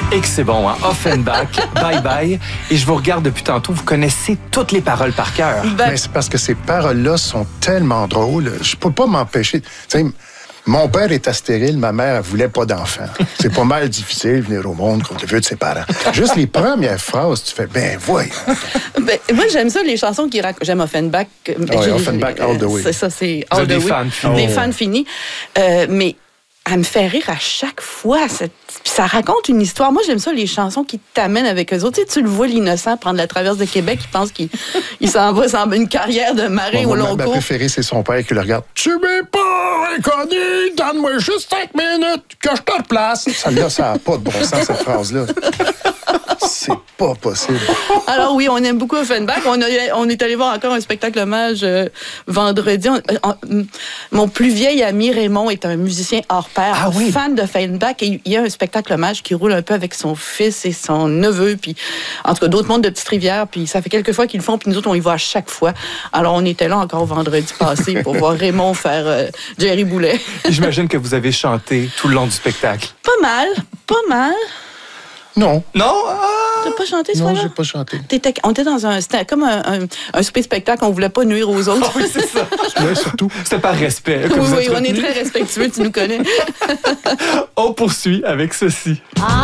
Et que c'est bon, hein? Offenbach, bye bye. Et je vous regarde depuis tantôt, vous connaissez toutes les paroles par cœur. Ben, c'est parce que ces paroles-là sont tellement drôles. Je peux pas m'empêcher. Tu sais, mon père était stérile, ma mère, elle voulait pas d'enfant. C'est pas mal difficile de venir au monde contre le vœu de ses parents. Juste les premières phrases, tu fais, ben voyons. Ben, moi, j'aime ça, les chansons qui racontent. J'aime Offenbach. Oui, Offenbach, all the way. C'est ça, c'est all the way. Des fans finis. Des fans finis. Mais elle me fait rire à chaque fois. Puis ça raconte une histoire. Moi, j'aime ça, les chansons qui t'amènent avec eux autres. Tu sais, tu le vois, l'innocent, prendre la traverse de Québec. Il pense qu'il s'en va sans une carrière de marin au long cours. Ma préférée, c'est son père qui le regarde. Tu m'es pas inconnu, donne-moi juste 5 minutes que je te replace. Celle-là, ça n'a pas de bon sens, cette phrase-là. C'est pas possible. Alors oui, on aime beaucoup Offenbach. On est allé voir encore un spectacle hommage vendredi. Mon plus vieil ami Raymond est un musicien hors pair, fan d'Offenbach. Et il y a un spectacle hommage qui roule un peu avec son fils et son neveu, puis en tout cas d'autres mondes de Petite-Rivière. Puis ça fait quelques fois qu'ils le font, puis nous autres, on y va à chaque fois. Alors on était là encore vendredi passé pour voir Raymond faire Jerry Boulet. J'imagine que vous avez chanté tout le long du spectacle. Pas mal. Non. Non? T'as pas chanté ce Non, soir-là? j'ai pas chanté. On était dans c'était comme un souper spectacle, on voulait pas nuire aux autres. Oui, c'est ça. Oui, surtout. C'était par respect. Oui, on est très respectueux, tu nous connais. On poursuit avec ceci.